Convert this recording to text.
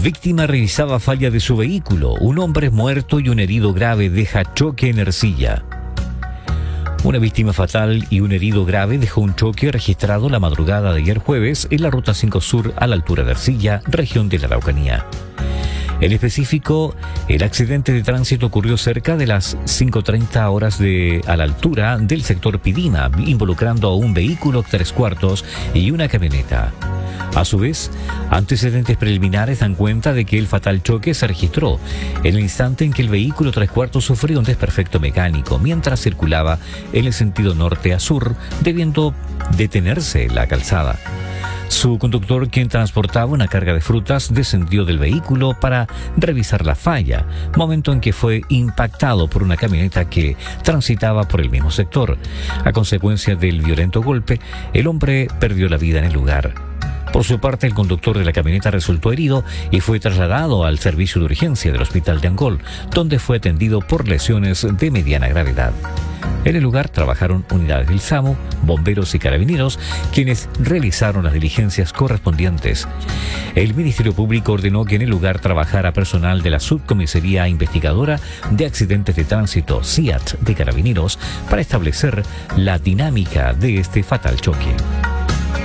Víctima revisaba falla de su vehículo. Un hombre muerto y un herido grave deja choque en Ercilla. Una víctima fatal y un herido grave dejó un choque registrado la madrugada de ayer jueves en la Ruta 5 Sur a la altura de Ercilla, región de la Araucanía. En específico, el accidente de tránsito ocurrió cerca de las 5:30 horas a la altura del sector Pidima, involucrando a un vehículo 3/4 y una camioneta. A su vez, antecedentes preliminares dan cuenta de que el fatal choque se registró en el instante en que el vehículo 3/4 sufrió un desperfecto mecánico mientras circulaba en el sentido norte a sur, debiendo detenerse la calzada. Su conductor, quien transportaba una carga de frutas, descendió del vehículo para revisar la falla, momento en que fue impactado por una camioneta que transitaba por el mismo sector. A consecuencia del violento golpe, el hombre perdió la vida en el lugar. Por su parte, el conductor de la camioneta resultó herido y fue trasladado al servicio de urgencia del Hospital de Angol, donde fue atendido por lesiones de mediana gravedad. En el lugar trabajaron unidades del SAMU, bomberos y carabineros, quienes realizaron las diligencias correspondientes. El Ministerio Público ordenó que en el lugar trabajara personal de la Subcomisaría Investigadora de Accidentes de Tránsito, SIAT, de Carabineros, para establecer la dinámica de este fatal choque.